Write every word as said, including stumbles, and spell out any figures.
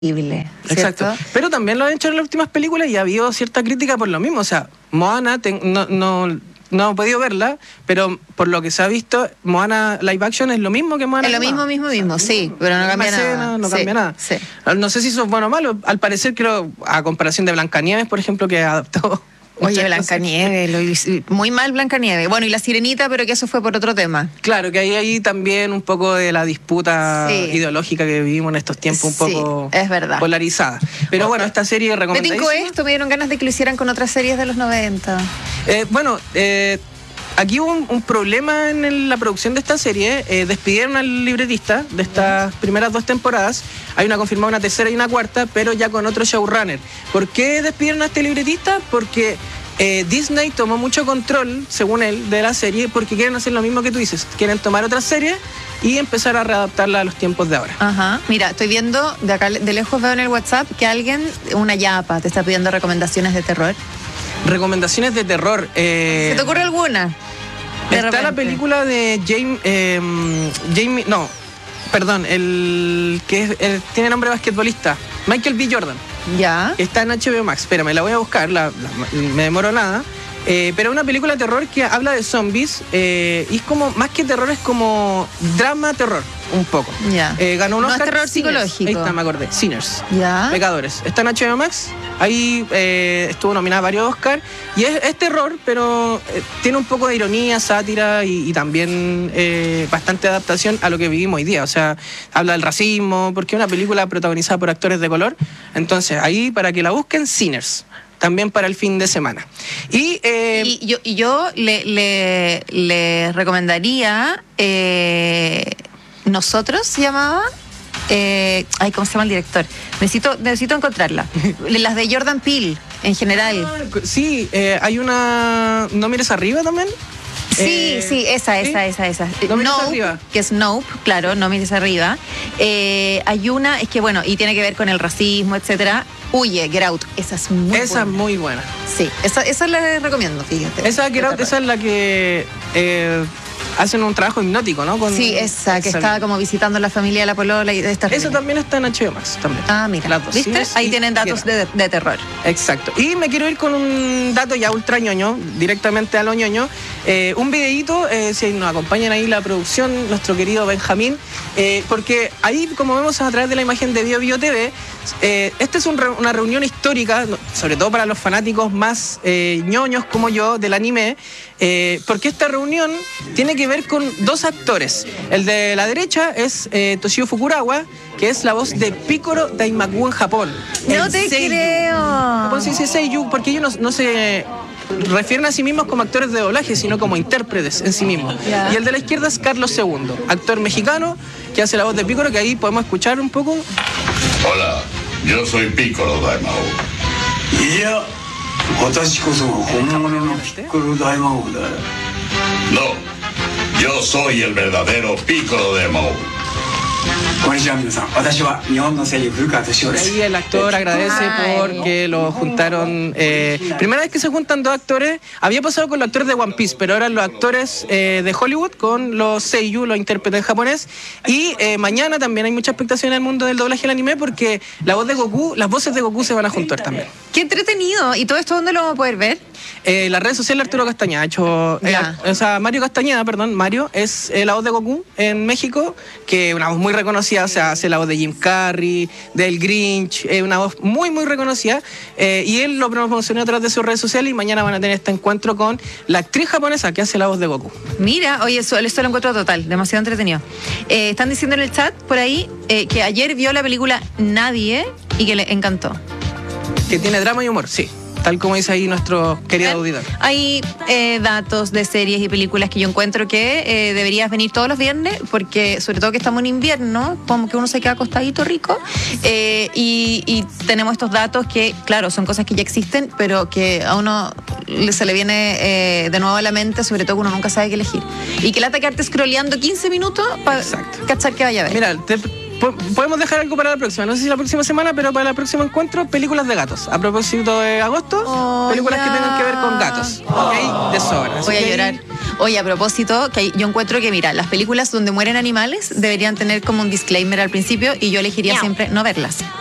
Exacto. ¿cierto? Pero también lo han hecho en las últimas películas y ha habido cierta crítica por lo mismo. O sea, Moana, ten, no, no, no he podido verla, pero por lo que se ha visto, Moana live action es lo mismo que Moana. Es lo mismo, mismo, mismo, sí, pero no cambia escena, nada. No sí, cambia nada. Sí. No sé si eso es bueno o malo. Al parecer, creo, a comparación de Blancanieves, por ejemplo, que adaptó. Oye, Blancanieves, muy mal Blancanieves. Bueno, y La Sirenita, pero que eso fue por otro tema. Claro, que hay ahí también un poco de la disputa sí. ideológica que vivimos en estos tiempos, un sí, poco es verdad. polarizada. Pero bueno, esta serie recomendadísima. Me tincó esto, me dieron ganas de que lo hicieran con otras series de los noventa. Eh, bueno, eh, aquí hubo un, un problema en el, la producción de esta serie. Eh, despidieron al libretista de estas primeras dos temporadas. Hay una confirmada, una tercera y una cuarta, pero ya con otro showrunner. ¿Por qué despidieron a este libretista? Porque eh, Disney tomó mucho control, según él, de la serie, porque quieren hacer lo mismo que tú dices. Quieren tomar otra serie y empezar a readaptarla a los tiempos de ahora. Ajá. Mira, estoy viendo, de acá de lejos veo en el WhatsApp que alguien, una yapa, te está pidiendo recomendaciones de terror. Recomendaciones de terror. Eh, ¿Se te ocurre alguna? De está repente. la película de James, eh, Jamie, no, perdón, el que es, el, tiene nombre de basquetbolista, Michael B. Jordan. Ya. Está en H B O Max. Espérame, la voy a buscar, la, la, me demoro nada. Eh, pero es una película de terror que habla de zombies eh, y es como, más que terror, es como drama terror, un poco. Ya. Eh, ganó un No Oscar. es terror Sinners. psicológico. Ahí está, me acordé. Sinners. Ya. Pecadores. Está en H B O Max. Ahí eh, estuvo nominada a varios Oscar. Y es, es terror, pero eh, tiene un poco de ironía, sátira y, y también eh, bastante adaptación a lo que vivimos hoy día. O sea, habla del racismo, porque es una película protagonizada por actores de color. Entonces, ahí para que la busquen, Sinners. También para el fin de semana. Y, eh, y yo, y yo le, le, le recomendaría, eh, Nosotros se llamaba, eh, ay, ¿cómo se llama el director? Necesito, necesito encontrarla. Las de Jordan Peele, en general. Ah, sí, eh, hay una... ¿No mires arriba también? Sí, eh, sí, esa, ¿sí? esa, esa, esa. No mires Nope, arriba. que es Nope, claro, no mires arriba. Eh, hay una, es que bueno, y tiene que ver con el racismo, etcétera. Huye, Get Out, esa es muy Esa buena. es muy buena. Sí, esa, esa la recomiendo, fíjate. Esa, Get Out, esa es la que eh, hacen un trabajo hipnótico, ¿no? Con, Sí, esa, que esa, estaba como visitando a la familia de la polola y de esta. Esa también está en H B O Max, también. Ah, mira, Las dos, ¿viste? Sinners Ahí y tienen datos Get de, de terror. Exacto. Y me quiero ir con un dato ya ultra ñoño, directamente a lo ñoño. Eh, un videíto, eh, si nos acompañan ahí la producción, nuestro querido Benjamín, eh, porque ahí, como vemos a través de la imagen de Bio Bio T V, eh, esta es un re una reunión histórica, sobre todo para los fanáticos más eh, ñoños como yo del anime, eh, porque esta reunión tiene que ver con dos actores. El de la derecha es eh, Toshio Fukunaga, que es la voz de Picoro Daimaku en Japón. No El te seiyuu. creo. En Japón se dice seiyuu porque ellos no, no se refieren a sí mismos como actores de doblaje, sino como intérpretes en sí mismos. Ya. Y el de la izquierda es Carlos segundo, actor mexicano que hace la voz de Picoro, que ahí podemos escuchar un poco. Hola, yo soy Piccolo Daimao. いや、私こそ本物のピッコロ大魔王だ。 No, yo soy el verdadero Piccolo Daimao. こんにちは皆さん。私は日本の声優古川敏夫です。 Ahí el actor agradece Ay. porque lo juntaron. Eh, primera vez que se juntan dos actores. Había pasado con los actores de One Piece, pero ahora los actores eh, de Hollywood con los seiyuu, los intérpretes en japonés. Y eh, mañana también hay mucha expectación en el mundo del doblaje del anime porque la voz de Goku, las voces de Goku se van a juntar también. Qué entretenido. ¿Y todo esto dónde lo vamos a poder ver? Eh, las redes sociales Arturo Castañeda ha hecho, eh, Ya. o sea, Mario Castañeda, perdón, Mario es eh, la voz de Goku en México, que es una voz muy reconocida, o sea, hace la voz de Jim Carrey, del Grinch, es eh, una voz muy, muy reconocida, eh, y él lo promocionó a través de sus redes sociales y mañana van a tener este encuentro con la actriz japonesa que hace la voz de Goku. Mira, oye, eso, esto lo encuentro total, demasiado entretenido. Eh, están diciendo en el chat por ahí eh, que ayer vio la película Nadie y que le encantó. Que tiene drama y humor, sí, tal como dice ahí nuestro querido ¿Ven? auditor. Hay eh, datos de series y películas que yo encuentro que eh, deberías venir todos los viernes, porque sobre todo que estamos en invierno, como que uno se queda acostadito rico, eh, y, y tenemos estos datos que, claro, son cosas que ya existen, pero que a uno le- se le viene eh, de nuevo a la mente, sobre todo que uno nunca sabe qué elegir. Y que lata quedarte scrolleando quince minutos para Exacto. cachar que vaya a ver. Mira, te- po- podemos dejar algo para la próxima, no sé si la próxima semana, pero para el próximo encuentro, películas de gatos. A propósito de agosto, Oh, películas ya. que tengan que ver con gatos. Ok, de sobra. Así Voy a que ahí- llorar. Oye, a propósito, que hay- yo encuentro que, mira, las películas donde mueren animales deberían tener como un disclaimer al principio y yo elegiría siempre no verlas.